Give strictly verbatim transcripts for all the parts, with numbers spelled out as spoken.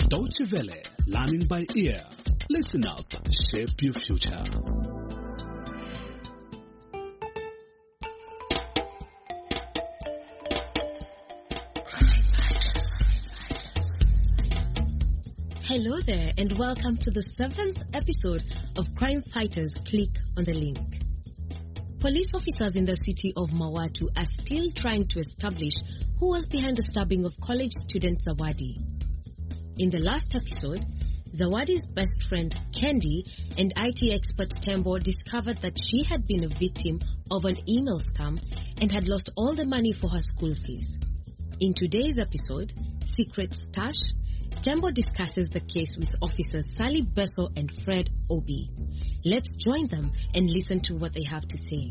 Deutsche Welle, learning by ear. Listen up, shape your future. Hello there, and welcome to the seventh episode of Crime Fighters. Click on the link. Police officers in the city of Mawatu are still trying to establish who was behind the stabbing of college student Zawadi. In the last episode, Zawadi's best friend Kendi and I T expert Tembo discovered that she had been a victim of an email scam and had lost all the money for her school fees. In today's episode, Secret Stash, Tembo discusses the case with officers Sally Besso and Fred Obi. Let's join them and listen to what they have to say.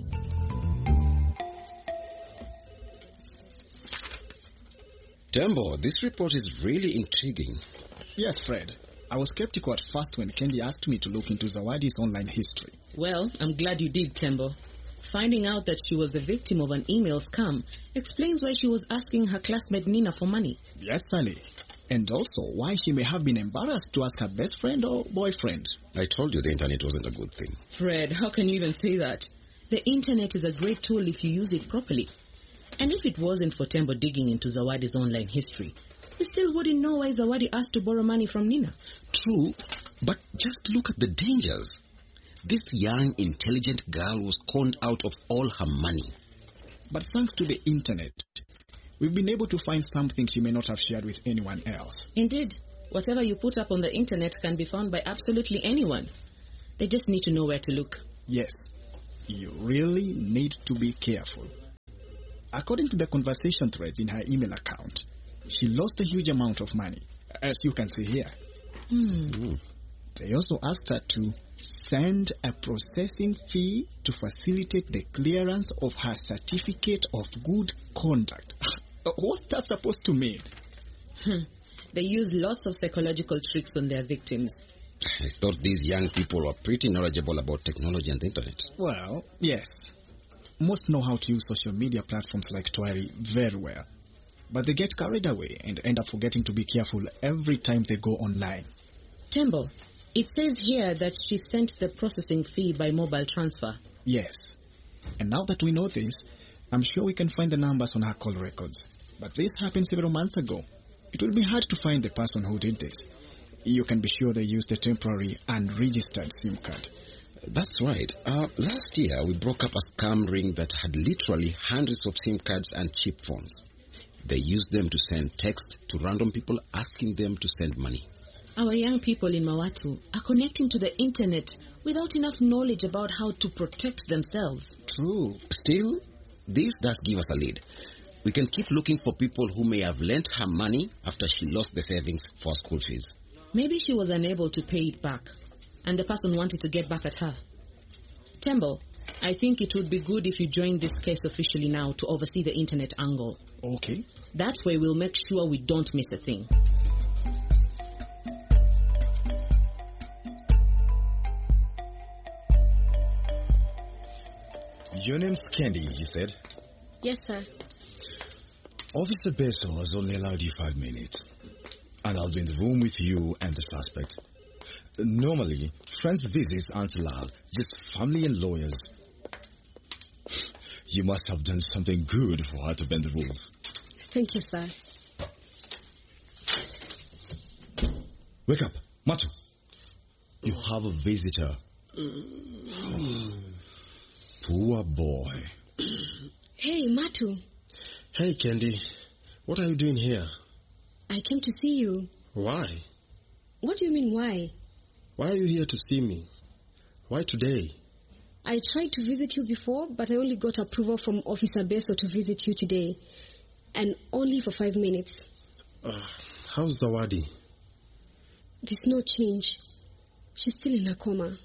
Tembo, this report is really intriguing. Yes, Fred. I was skeptical at first when Kendi asked me to look into Zawadi's online history. Well, I'm glad you did, Tembo. Finding out that she was the victim of an email scam explains why she was asking her classmate Nina for money. Yes, Sally. And also why she may have been embarrassed to ask her best friend or boyfriend. I told you the internet wasn't a good thing. Fred, how can you even say that? The internet is a great tool if you use it properly. And if it wasn't for Tembo digging into Zawadi's online history, we still wouldn't know why Zawadi asked to borrow money from Nina. True, but just look at the dangers. This young, intelligent girl was conned out of all her money. But thanks to the internet, we've been able to find something she may not have shared with anyone else. Indeed. Whatever you put up on the internet can be found by absolutely anyone. They just need to know where to look. Yes, you really need to be careful. According to the conversation threads in her email account, she lost a huge amount of money, as you can see here. Hmm. They also asked her to send a processing fee to facilitate the clearance of her certificate of good conduct. What's that supposed to mean? Hmm. They use lots of psychological tricks on their victims. I thought these young people were pretty knowledgeable about technology and the internet. Well, yes. Most know how to use social media platforms like Twari very well. But they get carried away and end up forgetting to be careful every time they go online. Tembo, it says here that she sent the processing fee by mobile transfer. Yes. And now that we know this, I'm sure we can find the numbers on her call records. But this happened several months ago. It will be hard to find the person who did this. You can be sure they used a temporary unregistered SIM card. That's right. Uh, last year, we broke up a scam ring that had literally hundreds of SIM cards and cheap phones. They used them to send text to random people asking them to send money. Our young people in Mawatu are connecting to the internet without enough knowledge about how to protect themselves. True. Still, this does give us a lead. We can keep looking for people who may have lent her money after she lost the savings for school fees. Maybe she was unable to pay it back, and the person wanted to get back at her. Tembo, I think it would be good if you join this case officially now to oversee the internet angle. Okay. That way we'll make sure we don't miss a thing. Your name's Kendi, you said? Yes, sir. Officer Besso has only allowed you five minutes. And I'll be in the room with you and the suspect. Normally, friends' visits aren't allowed, just family and lawyers. You must have done something good for her to bend the rules. Thank you, sir. Wake up, Matu. You have a visitor. Poor boy. Hey, Matu. Hey, Kendi. What are you doing here? I came to see you. Why? What do you mean, why? Why are you here to see me? Why today? I tried to visit you before, but I only got approval from Officer Besso to visit you today. And only for five minutes. Uh, how's Zawadi? There's no change. She's still in a coma.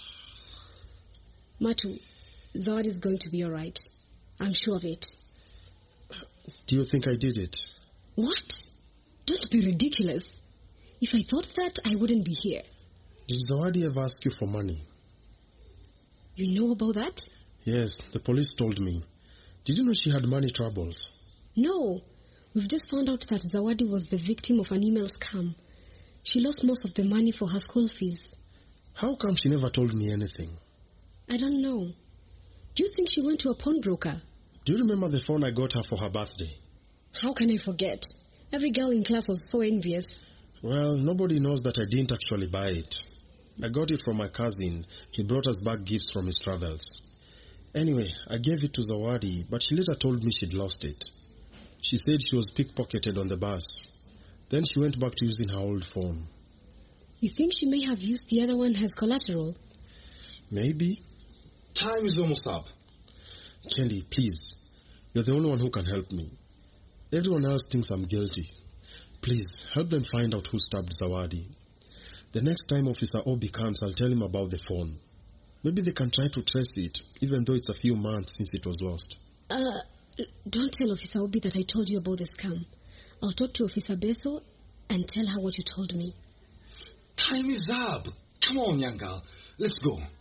Matu, Zawadi's going to be all right. I'm sure of it. Do you think I did it? What? Don't be ridiculous. If I thought that, I wouldn't be here. Did Zawadi ever ask you for money? You know about that? Yes, the police told me. Did you know she had money troubles? No. We've just found out that Zawadi was the victim of an email scam. She lost most of the money for her school fees. How come she never told me anything? I don't know. Do you think she went to a pawnbroker? Do you remember the phone I got her for her birthday? How can I forget? Every girl in class was so envious. Well, nobody knows that I didn't actually buy it. I got it from my cousin. He brought us back gifts from his travels. Anyway, I gave it to Zawadi, but she later told me she'd lost it. She said she was pickpocketed on the bus. Then she went back to using her old phone. You think she may have used the other one as collateral? Maybe. Time is almost up. Candy, please. You're the only one who can help me. Everyone else thinks I'm guilty. Please, help them find out who stabbed Zawadi. The next time Officer Obi comes, I'll tell him about the phone. Maybe they can try to trace it, even though it's a few months since it was lost. Uh, don't tell Officer Obi that I told you about the scam. I'll talk to Officer Beso and tell her what you told me. Time is up. Come on, young girl. Let's go.